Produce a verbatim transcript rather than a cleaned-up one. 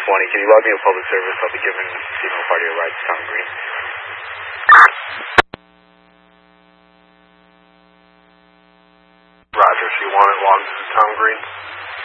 twenty. Can you log me a public service? I'll be giving female party a ride to Tom Green. Roger, she wanted logged to Tom Green.